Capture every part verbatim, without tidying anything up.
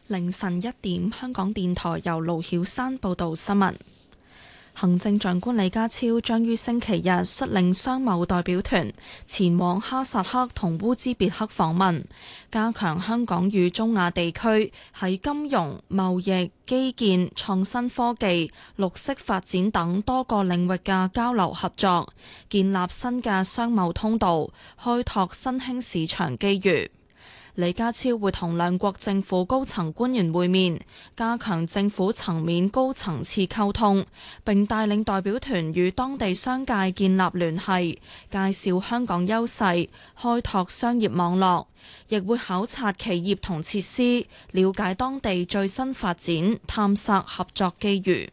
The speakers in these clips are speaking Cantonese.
凌晨一點，香港電台由盧曉山報道新聞。行政長官李家超將於星期日率領商貿代表團前往哈薩克同烏茲別克訪問，加強香港與中亞地區喺金融、貿易、基建、創新科技、綠色發展等多個領域嘅交流合作，建立新嘅商貿通道，開拓新興市場機遇。李家超會同兩國政府高層官員會面，加強政府層面高層次溝通，並帶領代表團與當地商界建立聯繫，介紹香港優勢，開拓商業網絡，亦會考察企業同設施，了解當地最新發展，探索合作機遇。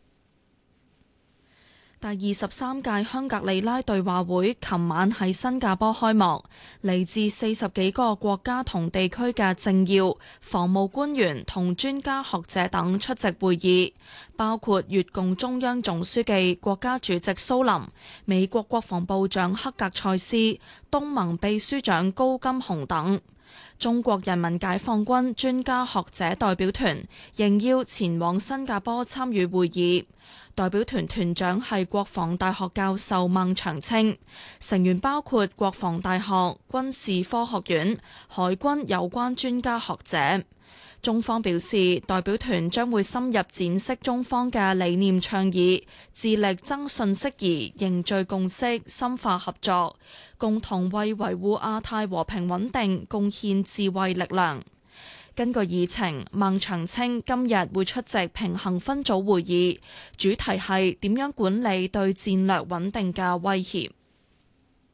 第二十三屆香格里拉對話會琴晚喺新加坡開幕，嚟自四十幾個國家同地區嘅政要、防務官員同專家學者等出席會議，包括越共中央總書記、國家主席蘇林、美國國防部長克格塞斯、東盟秘書長高金洪等。中國人民解放軍專家學者代表團應邀前往新加坡參與會議，代表團團長係國防大學教授孟長青，成員包括國防大學、軍事科學院、海軍有關專家學者。中方表示，代表團將會深入展示中方嘅理念倡議，致力增信釋疑、凝聚共識、深化合作，共同為維護亞太和平穩定貢獻智慧力量。根據議程，孟長青今日會出席平衡分組會議，主題係點樣管理對戰略穩定嘅威脅。